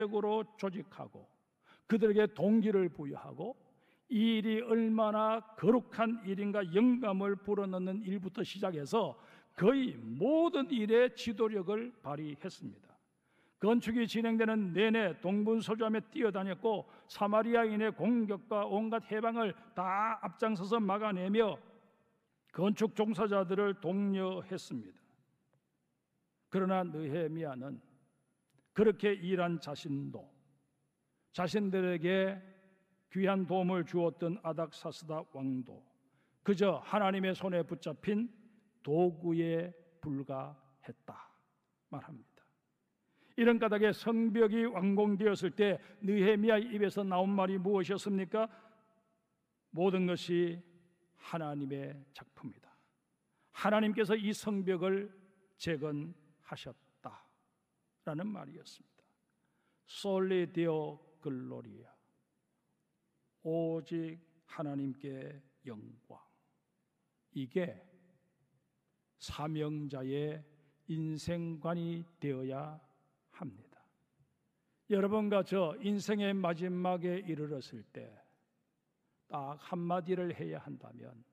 으로 조직하고 그들에게 동기를 부여하고 이 일이 얼마나 거룩한 일인가 영감을 불어넣는 일부터 시작해서 거의 모든 일에 지도력을 발휘했습니다. 건축이 진행되는 내내 동분서주하며 뛰어다녔고 사마리아인의 공격과 온갖 해방을 다 앞장서서 막아내며 건축 종사자들을 독려했습니다. 그러나 느헤미야는 그렇게 일한 자신도 자신들에게 귀한 도움을 주었던 아닥사스다 왕도 그저 하나님의 손에 붙잡힌 도구에 불과했다 말합니다. 이런 까닭에 성벽이 완공되었을 때 느헤미야의 입에서 나온 말이 무엇이었습니까? 모든 것이 하나님의 작품이다. 하나님께서 이 성벽을 재건하셨다 라는 말이었습니다. 솔리 데오 글로리아, 오직 하나님께 영광. 이게 사명자의 인생관이 되어야 합니다. 여러분과 저 인생의 마지막에 이르렀을 때 딱 한마디를 해야 한다면,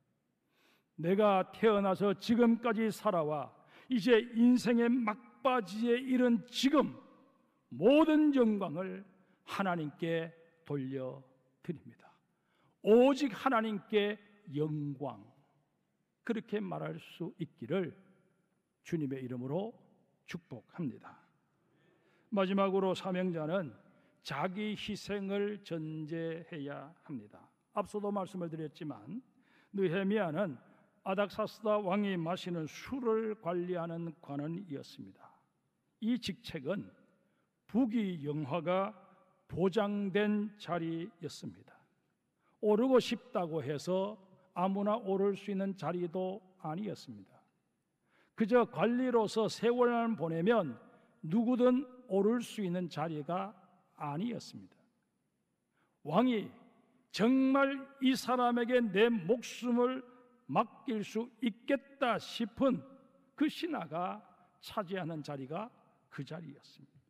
내가 태어나서 지금까지 살아와 이제 인생의 막바지에 이른 지금 모든 영광을 하나님께 돌려드립니다. 오직 하나님께 영광, 그렇게 말할 수 있기를 주님의 이름으로 축복합니다. 마지막으로 사명자는 자기 희생을 전제해야 합니다. 앞서도 말씀을 드렸지만 느헤미야는 아닥사스다 왕이 마시는 술을 관리하는 관원이었습니다. 이 직책은 부귀 영화가 보장된 자리였습니다. 오르고 싶다고 해서 아무나 오를 수 있는 자리도 아니었습니다. 그저 관리로서 세월만 보내면 누구든 오를 수 있는 자리가 아니었습니다. 왕이 정말 이 사람에게 내 목숨을 맡길 수 있겠다 싶은 그 신하가 차지하는 자리가 그 자리였습니다.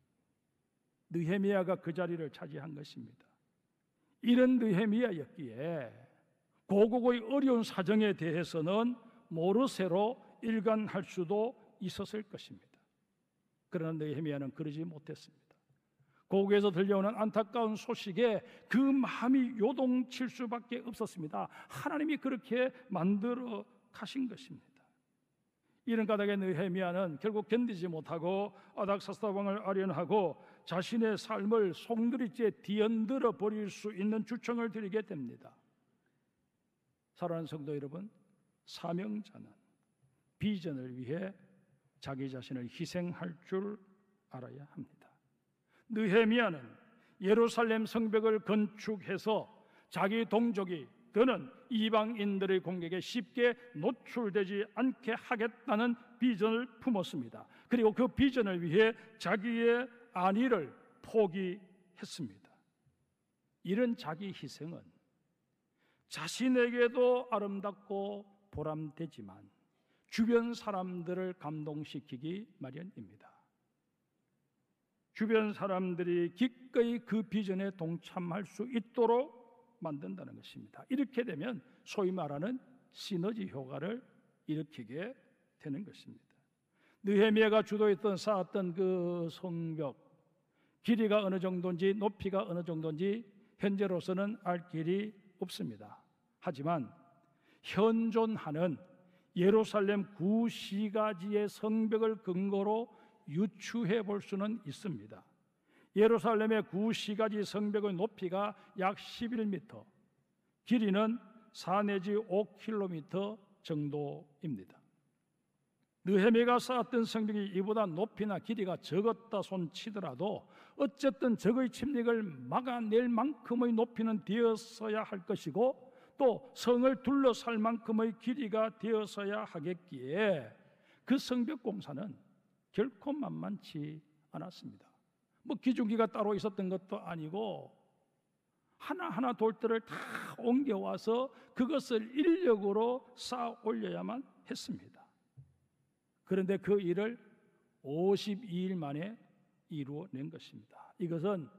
느헤미야가 그 자리를 차지한 것입니다. 이런 느헤미야였기에 고국의 어려운 사정에 대해서는 모르쇠로 일관할 수도 있었을 것입니다. 그러나 느헤미야는 그러지 못했습니다. 고국에서 들려오는 안타까운 소식에 그 마음이 요동칠 수밖에 없었습니다. 하나님이 그렇게 만들어 가신 것입니다. 이런 까닭에 느헤미야는 결국 견디지 못하고 아닥사스다 왕을 아련하고 자신의 삶을 송두리째 뒤흔들어 버릴 수 있는 주청을 드리게 됩니다. 사랑하는 성도 여러분, 사명자는 비전을 위해 자기 자신을 희생할 줄 알아야 합니다. 느헤미야는 예루살렘 성벽을 건축해서 자기 동족이 더는 이방인들의 공격에 쉽게 노출되지 않게 하겠다는 비전을 품었습니다. 그리고 그 비전을 위해 자기의 안위를 포기했습니다. 이런 자기 희생은 자신에게도 아름답고 보람되지만 주변 사람들을 감동시키기 마련입니다. 주변 사람들이 기꺼이 그 비전에 동참할 수 있도록 만든다는 것입니다. 이렇게 되면 소위 말하는 시너지 효과를 일으키게 되는 것입니다. 느헤미야가 주도했던 쌓았던 그 성벽, 길이가 어느 정도인지 높이가 어느 정도인지 현재로서는 알 길이 없습니다. 하지만 현존하는 예루살렘 구시가지의 성벽을 근거로 유추해 볼 수는 있습니다. 예루살렘의 구시가지 성벽의 높이가 약 11m, 길이는 4 내지 5km 정도입니다. 느헤미야가 쌓았던 성벽이 이보다 높이나 길이가 적었다 손치더라도 어쨌든 적의 침략을 막아낼 만큼의 높이는 되었어야 할 것이고 또 성을 둘러쌀 만큼의 길이가 되었어야 하겠기에 그 성벽 공사는 결코 만만치 않았습니다. 뭐 기중기가 따로 있었던 것도 아니고 하나하나 돌들을 다 옮겨와서 그것을 인력으로 쌓아 올려야만 했습니다. 그런데 그 일을 52일 만에 이루어낸 것입니다. 이것은